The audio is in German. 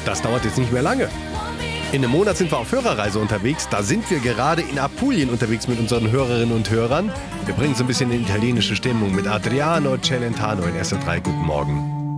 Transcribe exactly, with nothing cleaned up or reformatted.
Das dauert jetzt nicht mehr lange. In einem Monat sind wir auf Hörerreise unterwegs. Da sind wir gerade in Apulien unterwegs mit unseren Hörerinnen und Hörern. Wir bringen so ein bisschen in italienische Stimmung mit Adriano Celentano in S R drei. Guten Morgen.